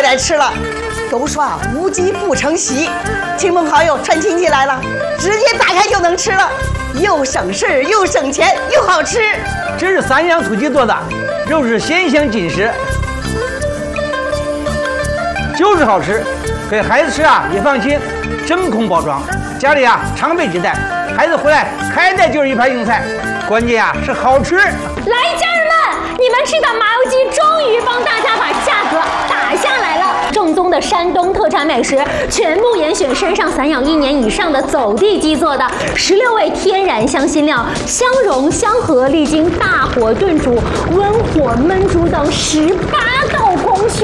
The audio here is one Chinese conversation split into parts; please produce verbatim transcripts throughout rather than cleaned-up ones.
来吃了。都说啊，无鸡不成席，亲朋好友串亲戚来了，直接打开就能吃了，又省事又省钱又好吃。 这是三养土鸡做的，肉是鲜香紧实，就是好吃，给孩子吃啊也放心，真空包装，家里啊常备几袋，孩子回来开袋就是一盘硬菜，关键啊是好吃。 来，家人们，你们吃的麻油鸡终于帮大家把价格打下来了。正宗的山东特产美食，全部严选身上散养一年以上的走地鸡做的，十六味天然香辛料，相融相合，历经大火炖煮、温火焖煮等十八道工序。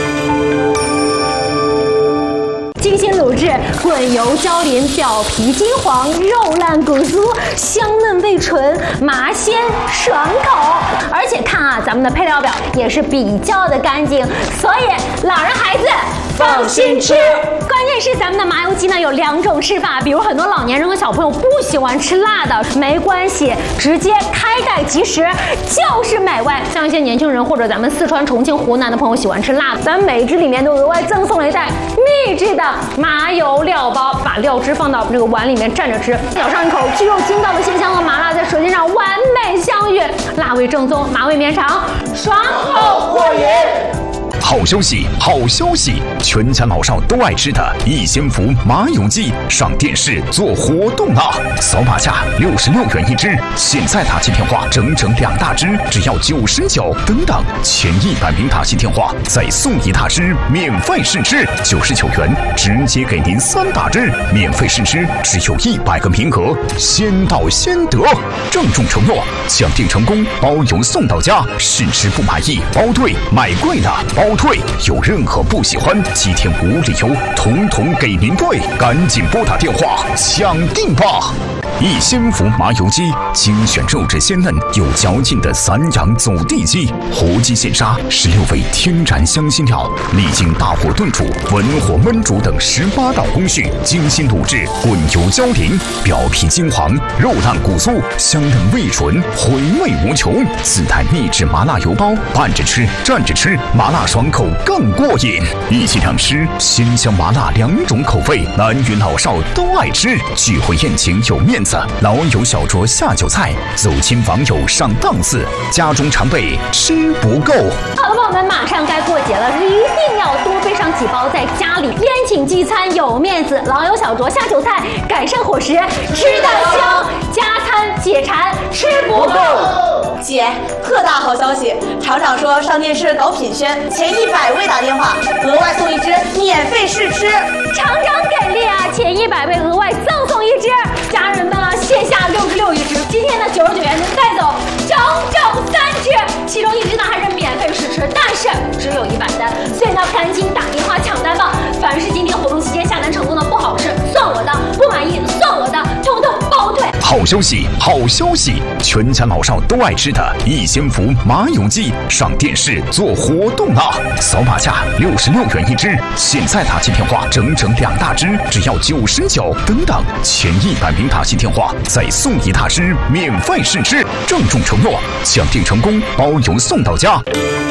精心卤制，滚油焦淋，表皮金黄，肉烂骨酥，香嫩味纯，麻鲜爽口。而且看啊，咱们的配料表也是比较的干净，所以老人孩子放心吃。关键是咱们的麻油鸡呢有两种吃法，比如很多老年人和小朋友不喜欢吃辣的，没关系，直接开袋即食就是美味。像一些年轻人或者咱们四川、重庆、湖南的朋友喜欢吃辣的，咱们每只里面都额外赠送了一袋秘制的麻油料包，把料汁放到这个碗里面蘸着吃，咬上一口，鸡肉筋道的鲜香和麻辣在舌尖上完美相遇，辣味正宗，麻味绵长，爽口过瘾。 好消息，好消息！全家老少都爱吃的益鲜福麻油鸡上电视做活动啦！扫码价六十六元一只，现在打进电话整整两大只，只要九十九。等等，前一百名打进电话再送一大只，免费试吃，九十九元直接给您三大只，免费试吃，只有一百个名额，先到先得。郑重承诺，抢订成功包邮送到家，试吃不满意包退，买贵了包退，有任何不喜欢，七天无理由，统统给您退，赶紧拨打电话抢订吧！益鲜福麻油鸡，精选肉质鲜嫩有嚼劲的散养走地鸡，活鸡现杀，十六味天然香辛料，历经大火炖煮、文火焖煮等十八道工序，精心卤制，滚油焦淋，表皮金黄，肉烂骨酥，香嫩味纯，回味无穷。自带秘制麻辣油包，拌着吃，蘸着吃，麻辣爽口更过瘾。一起两吃，鲜香麻辣两种口味，男女老少都爱吃。聚会宴请有面子，老友小酌下酒菜，走亲访友上档次，家中常备吃不够。 好的，朋友们，马上该过节了，一定要多备上几包，在家里宴请聚餐有面子，老友小酌下酒菜，改善伙食，吃得香，加餐解馋，吃不够。 姐，特大好消息！厂长说上电视搞品宣，前一百位打电话额外送一只免费试吃。 厂长给力啊！前一百位额外赠送一只，家人们啊，线下六十六一只，今天的九十九元能带走整整三只，其中一只呢还是免费试吃，但是只有一百单，所以呢赶紧打电话抢单吧！凡是今天活动期间下单成功的不好吃算我的，不满意算我的，统统包退。 好消息，好消息！全家老少都爱吃的益鲜福麻油鸡上电视做活动啦！扫码价六十六元一只，现在打进电话整整两大只，只要九十九。等等，前一百名打进电话再送一大只，免费试吃。郑重承诺，抢订成功包邮送到家。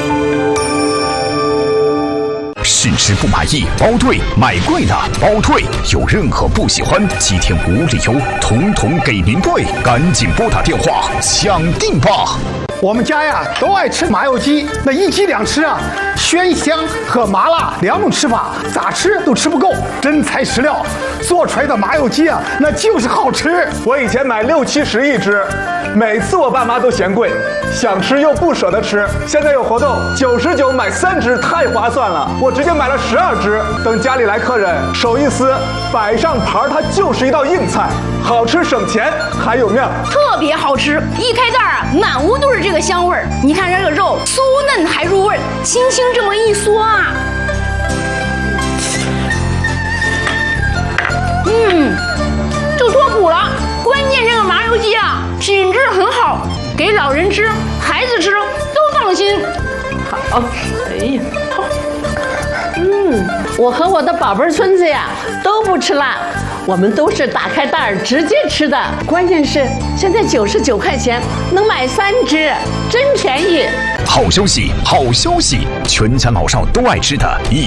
试吃不满意包退，买贵了包退，有任何不喜欢，七天无理由，统统给您退，赶紧拨打电话抢订吧！ 我们家呀都爱吃麻油鸡，那一鸡两吃啊，鲜香和麻辣两种吃法，咋吃都吃不够，真材实料做出来的麻油鸡啊，那就是好吃。 我以前买六七十一只，每次我爸妈都嫌贵，想吃又不舍得吃。现在有活动，九十九买三只太划算了，我直接买了十二只，等家里来客人，手一撕，摆上盘它就是一道硬菜，好吃省钱还有面， 特别好吃。一开袋啊，满屋都是这个香味儿。你看这个肉酥嫩还入味儿，轻轻这么一嗦啊，嗯，就脱骨了。关键这个麻油鸡啊，品质很好，给老人吃、孩子吃都放心。 好，哎呀，好，嗯，我和我的宝贝孙子呀都不吃辣，我们都是打开袋儿直接吃的。关键是现在九十九块钱能买三只，真便宜。 好消息，好消息！全家老少都爱吃的益